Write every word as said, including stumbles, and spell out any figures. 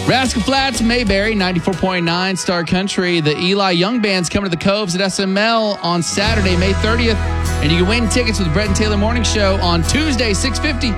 Rascal Flats, Mayberry, ninety-four point nine Star Country. The Eli Young Band's coming to the Coves at S M L on Saturday, May thirtieth. And you can win tickets for the Brett and Taylor Morning Show on Tuesday, six fifty.